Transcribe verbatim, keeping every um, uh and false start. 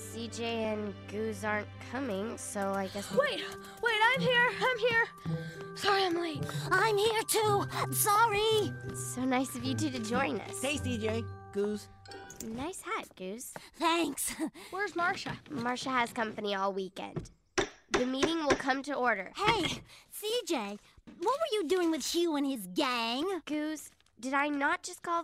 C J and Goose aren't coming, so I guess... Wait! Wait, I'm here! I'm here! Sorry I'm late. I'm here too! Sorry! So nice of you two to join us. Hey, C J. Goose. Nice hat, Goose. Thanks. Where's Marcia? Marcia has company all weekend. The meeting will come to order. Hey, C J, what were you doing with Hugh and his gang? Goose, did I not just call